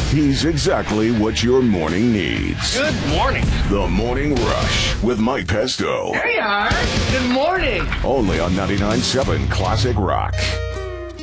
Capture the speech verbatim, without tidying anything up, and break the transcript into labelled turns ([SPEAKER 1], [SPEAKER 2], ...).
[SPEAKER 1] He's exactly what your morning needs.
[SPEAKER 2] Good morning.
[SPEAKER 1] The Morning Rush with Mike Pesto.
[SPEAKER 2] There you are. Good morning.
[SPEAKER 1] Only on ninety-nine point seven Classic Rock.